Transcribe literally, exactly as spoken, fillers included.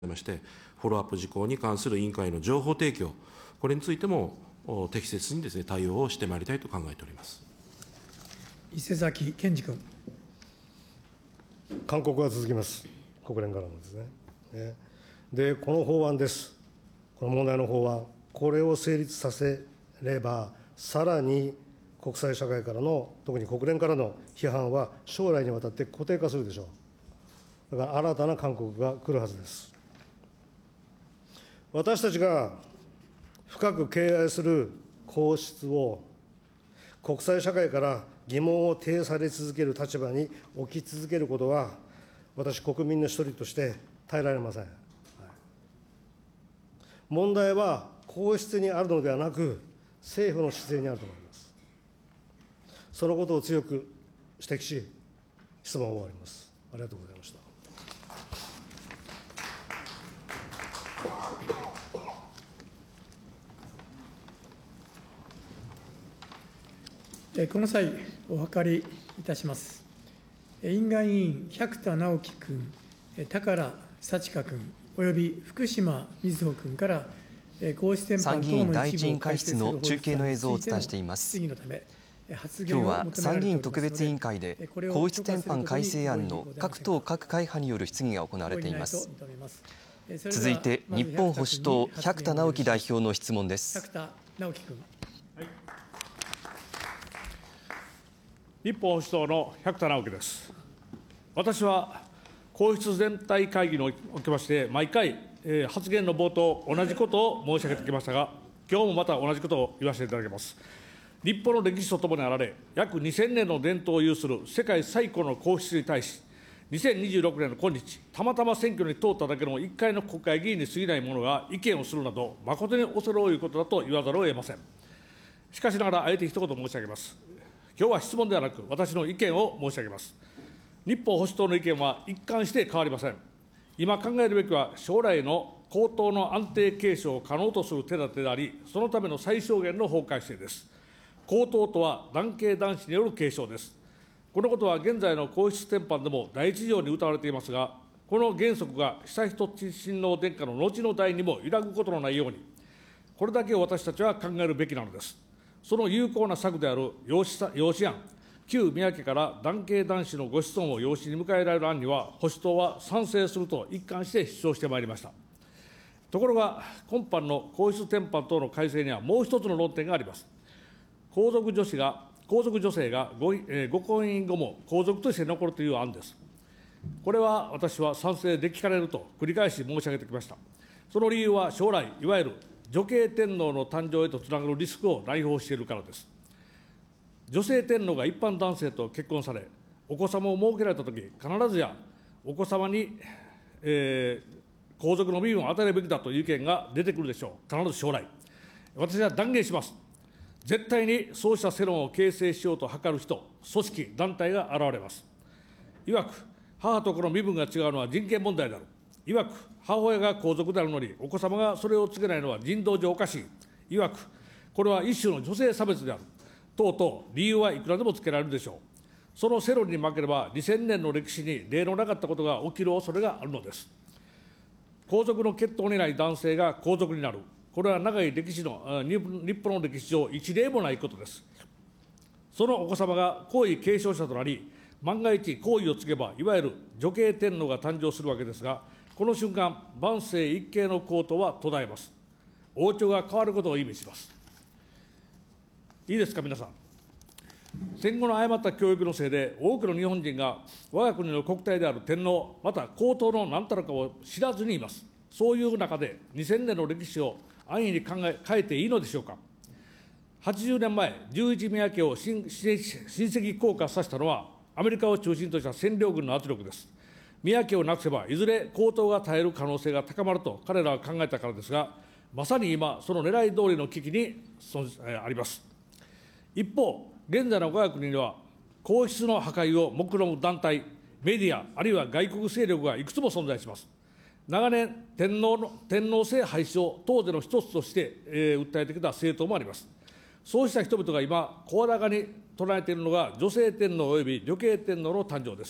まして、フォローアップ事項に関する委員会の情報提供、これについても適切にですね、対応をしてまいりたいと考えております。 伊勢崎健二君。 勧告が続きます、国連からもですね。で、この法案です、この問題の法案、これを成立させれば、さらに国際社会からの、特に国連からの批判は将来にわたって固定化するでしょう。だから新たな勧告が来るはずです。私たちが深く敬愛する皇室を国際社会から疑問を呈され続ける立場に置き続けることは、私、国民の一人として耐えられません。はい、問題は皇室にあるのではなく、政府の姿勢にあると思います。そのことを強く指摘し、質問を終わります。ありがとうございました。 この際、お諮りいたします。院外委員、百田直樹君、宝幸香君、および福島みずほ君から、皇室典範等の一部を改正する法律についての質疑のため、発言を求められておりますので、 今日は参議院特別委員会で、皇室典範改正案の各党各会派による質疑が行われています。続いて、日本保守党、百田直樹代表の質問です。 百田直樹君。 はい、日本保守党の百田直樹です。私は皇室全体会議におきまして、毎回、えー、発言の冒頭、同じことを申し上げてきましたが、今日もまた同じことを言わせていただきます。日本の歴史とともにあられ、約にせんねんの伝統を有する世界最古の皇室に対し、にせんにじゅうろくねんの今日、たまたま選挙に通っただけのいっかいの国会議員に過ぎない者が意見をするなど、誠に恐れ多いことだと言わざるを得ません。しかしながら、あえて一言申し上げます。今日は質問ではなく、私の意見を申し上げます。日本保守党の意見は一貫して変わりません。今考えるべきは、将来の皇統の安定継承を可能とする手立てであり、そのための最小限の法改正です。皇統とは男系男子による継承です。このことは現在の皇室典範でも第一条に謳われていますが、この原則が悠仁親王殿下の後の代にも揺らぐことのないように、これだけを私たちは考えるべきなのです。その有効な策である養子養子案、旧宮家から男系男子のご子孫を養子に迎えられる案には、保守党は賛成すると一貫して主張してまいりました。ところが、今般の皇室典範等の改正にはもう一つの論点があります。皇族女子が、皇族女性が ご,、えー、ご婚姻後も皇族として残るという案です。これは私は賛成できかねると繰り返し申し上げてきました。その理由は将来、いわゆる女系天皇の誕生へとつながるリスクを内包しているからです。女性天皇が一般男性と結婚され、お子様を設けられたとき、必ずやお子様に、えー、皇族の身分を与えるべきだという意見が出てくるでしょう。必ず将来。私は断言します。絶対にそうした世論を形成しようと図る人、組織、団体が現れます。いわく、母と子の身分が違うのは人権問題である。いわく、母親が皇族であるのに、お子様がそれを告げないのは人道上おかしい。いわく、これは一種の女性差別である。等々、理由はいくらでもつけられるでしょう。その世論に負ければ、にせんねんの歴史に例のなかったことが起きる恐れがあるのです。皇族の血統にない男性が皇族になる。これは長い歴史の、日本の歴史上、一例もないことです。そのお子様が皇位継承者となり、万が一皇位を継げば、いわゆる女系天皇が誕生するわけですが、この瞬間、万世一系の皇統は途絶えます。王朝が変わることを意味します。いいですか、皆さん。戦後の誤った教育のせいで、多くの日本人が我が国の国体である天皇、また皇統の何たるかを知らずにいます。そういう中で、にせんねんの歴史を安易に考え変えていいのでしょうか。はちじゅうねんまえ、じゅういち宮家を親戚降下させたのは、アメリカを中心とした占領軍の圧力です。宮家をなくせば、いずれ皇統が耐える可能性が高まると彼らは考えたからですが、まさに今、その狙い通りの危機にあります。一方、現在の我が国には、皇室の破壊を目論む団体、メディア、あるいは外国勢力がいくつも存在します。長年、天皇の天皇制廃止を党での一つとして、えー、訴えてきた政党もあります。そうした人々が今、声高に唱えているのが、女性天皇及び女系天皇の誕生です。